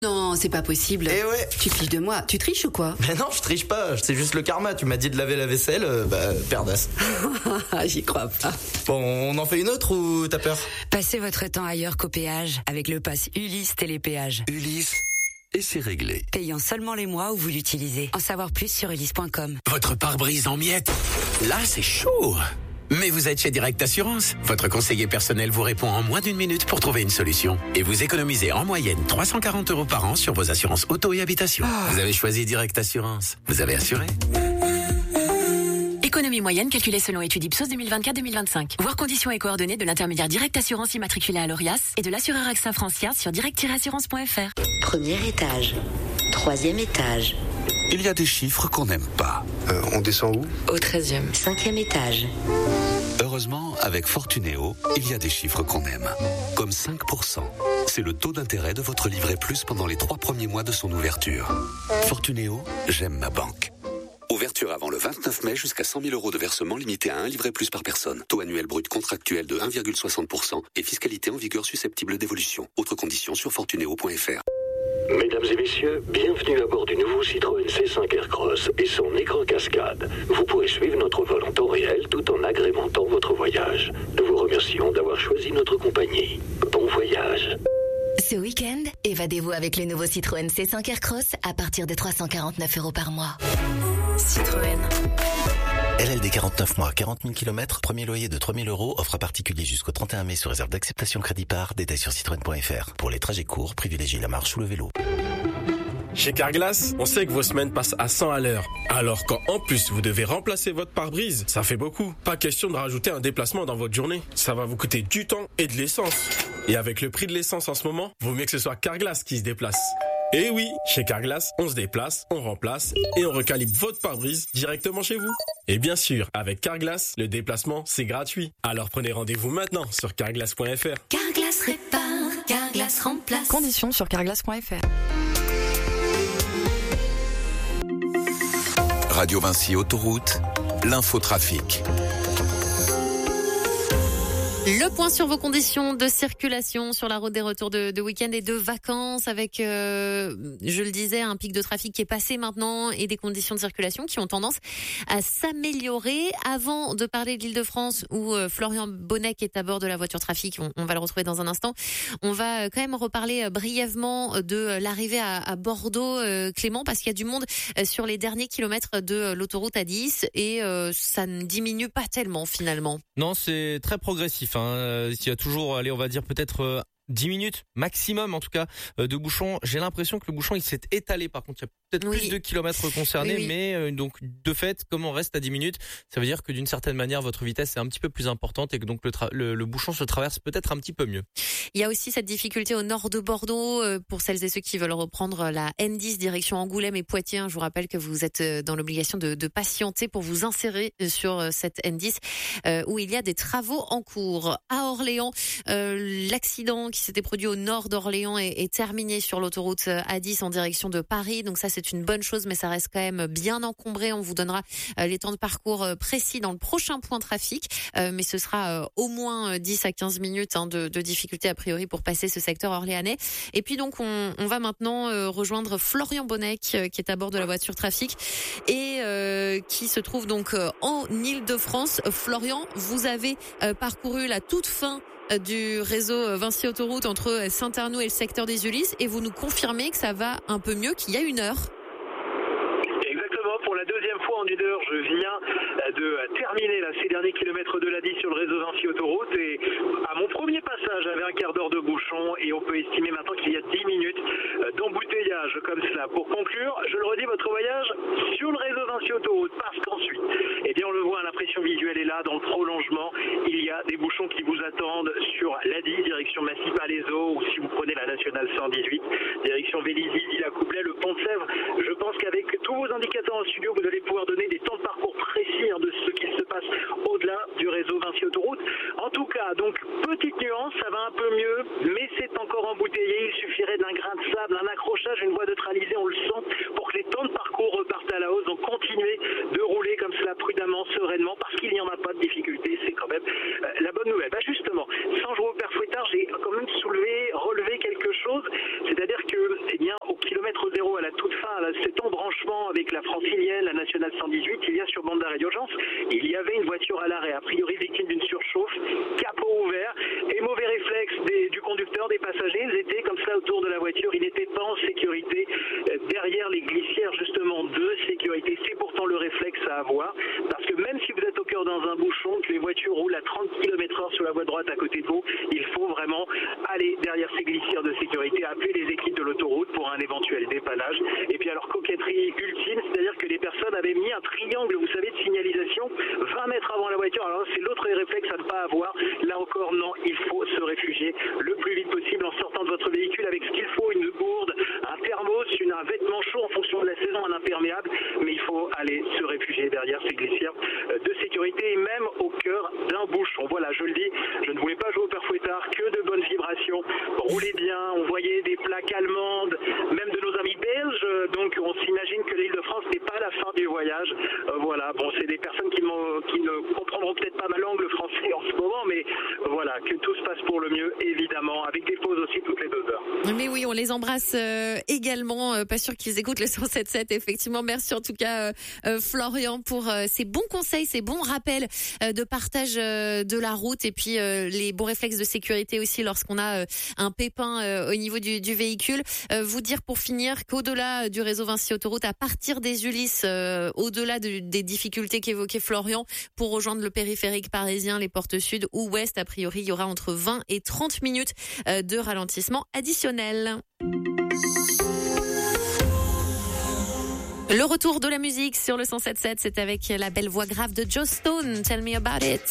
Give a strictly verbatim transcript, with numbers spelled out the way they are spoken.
Non, c'est pas possible. Eh ouais. Tu te fiches de moi. Tu triches ou quoi? Mais non, je triche pas. C'est juste le karma. Tu m'as dit de laver la vaisselle, euh, bah, perdasse. J'y crois pas. Bon, on en fait une autre ou t'as peur? Passez votre temps ailleurs qu'au péage avec le pass Ulysse Télépéage. Ulysse, et c'est réglé. Payant seulement les mois où vous l'utilisez. En savoir plus sur ulysse point com. Votre pare-brise en miettes. Là, c'est chaud. Mais vous êtes chez Direct Assurance. Votre conseiller personnel vous répond en moins d'une minute pour trouver une solution. Et vous économisez en moyenne trois cent quarante euros par an sur vos assurances auto et habitation. Vous avez choisi Direct Assurance. Vous avez assuré. Économie moyenne calculée selon étude Ipsos deux mille vingt-quatre deux mille vingt-cinq. Voir conditions et coordonnées de l'intermédiaire Direct Assurance immatriculé à l'Orias et de l'assureur AXA Francia sur direct assurance point f r. Premier étage. Troisième étage. Il y a des chiffres qu'on n'aime pas. Euh, on descend où? Au treizième. Cinquième étage. Heureusement, avec Fortunéo, il y a des chiffres qu'on aime. Comme cinq pour cent. C'est le taux d'intérêt de votre livret plus pendant les trois premiers mois de son ouverture. Fortunéo, j'aime ma banque. Ouverture avant le vingt-neuf mai jusqu'à cent mille euros de versement limité à un livret plus par personne. Taux annuel brut contractuel de un virgule soixante pour cent et fiscalité en vigueur susceptible d'évolution. Autres conditions sur fortunéo point f r. Mesdames et messieurs, bienvenue à bord du nouveau Citroën C cinq Aircross et son écran cascade. Vous pourrez suivre notre vol en temps réel tout en agrémentant votre voyage. Nous vous remercions d'avoir choisi notre compagnie. Bon voyage. Ce week-end, évadez-vous avec le nouveau Citroën C cinq Aircross à partir de trois cent quarante-neuf euros par mois. Citroën. L L D quarante-neuf mois, quarante mille kilomètres, premier loyer de trois mille euros, offre à particulier jusqu'au trente et un mai sous réserve d'acceptation crédit par, détail sur citroën point f r. Pour les trajets courts, privilégiez la marche ou le vélo. Chez Carglass, on sait que vos semaines passent à cent à l'heure. Alors quand en plus vous devez remplacer votre pare-brise, ça fait beaucoup. Pas question de rajouter un déplacement dans votre journée. Ça va vous coûter du temps et de l'essence. Et avec le prix de l'essence en ce moment, vaut mieux que ce soit Carglass qui se déplace. Et oui, chez Carglass, on se déplace, on remplace et on recalibre votre pare-brise directement chez vous. Et bien sûr, avec Carglass, le déplacement, c'est gratuit. Alors prenez rendez-vous maintenant sur carglass point f r. Carglass répare, Carglass remplace. Conditions sur carglass point f r. Radio Vinci Autoroute, l'infotrafic. Le point sur vos conditions de circulation sur la route des retours de, de week-end et de vacances avec, euh, je le disais, un pic de trafic qui est passé maintenant et des conditions de circulation qui ont tendance à s'améliorer. Avant de parler de l'Île-de-France où euh, Florian Bonnec est à bord de la voiture trafic, on, on va le retrouver dans un instant, on va quand même reparler brièvement de l'arrivée à, à Bordeaux, euh, Clément, parce qu'il y a du monde sur les derniers kilomètres de l'autoroute A dix et euh, ça ne diminue pas tellement finalement. Non, c'est très progressif. Hein. Il y a toujours, allez, on va dire peut-être euh, dix minutes maximum en tout cas euh, de bouchon. J'ai l'impression que le bouchon il s'est étalé. Par contre, il y a peut-être oui. plus de kilomètres concernés, oui, oui. mais euh, donc de fait, comme on reste à dix minutes, ça veut dire que d'une certaine manière votre vitesse est un petit peu plus importante et que donc le, tra- le, le bouchon se traverse peut-être un petit peu mieux. Il y a aussi cette difficulté au nord de Bordeaux euh, pour celles et ceux qui veulent reprendre la N dix direction Angoulême et Poitiers. Je vous rappelle que vous êtes dans l'obligation de, de patienter pour vous insérer sur cette N dix euh, où il y a des travaux en cours. À Orléans, euh, l'accident qui s'était produit au nord d'Orléans est, est terminé sur l'autoroute A dix en direction de Paris. Donc ça c'est une bonne chose, mais ça reste quand même bien encombré. On vous donnera euh, les temps de parcours euh, précis dans le prochain point trafic, euh, mais ce sera euh, au moins dix à quinze minutes hein, de, de difficulté a priori pour passer ce secteur orléanais. Et puis donc on, on va maintenant euh, rejoindre Florian Bonnec euh, qui est à bord de la voiture trafic et euh, qui se trouve donc euh, en Île-de-France. Florian, vous avez euh, parcouru la toute fin du réseau Vinci Autoroute entre Saint-Arnoux et le secteur des Ulysses et vous nous confirmez que ça va un peu mieux qu'il y a une heure. Exactement, pour la deuxième fois en une heure, je viens de terminer là, ces derniers kilomètres de l'A dix sur le réseau Vinci Autoroute et à mon premier passage, j'avais un quart d'heure de bouchon et on peut estimer maintenant qu'il y a dix minutes d'embouteillage comme cela. Pour conclure, je le redis, votre voyage sur le réseau Vinci Autoroute parce qu'ensuite, eh bien on le voit, l'impression visuelle est là, dans le prolongement, il y a des bouchons qui vous attendent sur l'A dix, direction Massy-Palaiseau, ou si vous prenez la nationale cent dix-huit, direction Vélizy, Villa-Couplet, le Pont de Sèvres. Je pense qu'avec tous vos indicateurs en studio, vous allez pouvoir donner des temps de parcours précis hein, de ce qu'il se passe au-delà du réseau Vinci Autoroute. En tout cas, donc, petite nuance, ça va un peu mieux, mais c'est encore embouteillé. Il suffirait d'un grain de sable, un accrochage, une voie neutralisée, on le sent, pour que les temps de parcours repartent à la hausse. Donc, continuez de rouler comme cela prudemment, sereinement, parce qu'il n'y en a pas de difficulté. C'est quand même euh, la bonne nouvelle. Bah, justement, sans jouer au père fouettard, j'ai quand même soulevé, relevé quelque chose, c'est-à-dire que, eh bien, cet embranchement avec la francilienne, la nationale cent dix-huit, il y a sur bande d'arrêt d'urgence, il y avait une voiture à l'arrêt, a priori victime d'une surchauffe, capot ouvert, et mauvais réflexe des, du conducteur, des passagers, ils étaient comme ça autour de la voiture, ils n'étaient pas en sécurité euh, derrière les glissières justement de sécurité. C'est pourtant le réflexe à avoir, parce que même si vous êtes au cœur dans un bouchon, que les voitures roulent à trente kilomètres heure sur la voie droite à côté de vous, il faut vraiment aller derrière ces glissières de sécurité, appeler les équipes de l'autoroute pour un éventuel dépannage. Et puis alors, coquetterie ultime, c'est-à-dire que les personnes avaient mis un triangle, vous savez, de signalisation vingt mètres avant la voiture. Alors c'est l'autre réflexe à ne pas avoir. Là encore, non, il faut se réfugier le plus vite possible en sortant de votre véhicule avec ce qu'il faut, une gourde, un thermos, une, un vêtement chaud en fonction de la saison, un imperméable, mais il faut aller se réfugier derrière ces glissières de sécurité et même au cœur d'un bouchon. Voilà, je le dis, je ne voulais pas jouer au père Fouettard, que de bonnes vibrations, roulez bien, on voyait des plaques allemandes, même de nos amis belges, donc on s'imagine que l'île de France n'est pas la fin du voyage. Euh, voilà, bon, c'est des personnes qui, qui ne comprendront peut-être pas ma langue, le français en ce moment, mais voilà, que tout se passe pour le mieux, évidemment, avec des pauses aussi toutes les deux heures. Mais oui, on les embrasse euh, également, euh, pas sûr qu'ils écoutent le cent sept sept, effectivement. Merci en tout cas euh, euh, Florian pour euh, ces bons conseils, ces bons rappels euh, de partage euh, de la route et puis euh, les bons réflexes de sécurité aussi lorsqu'on a euh, un pépin euh, au niveau du, du véhicule. Euh, vous dire pour finir qu'au-delà du réseau Vinci Autoroute, à partir des Ulysses, euh, au-delà de, des difficultés qu'évoquait Florian, pour rejoindre le périphérique parisien, les portes sud ou ouest, a priori, il y aura entre vingt et trente minutes euh, de ralentissement additionnel. Le retour de la musique sur le cent sept sept, c'est avec la belle voix grave de Joe Stone. Tell me about it.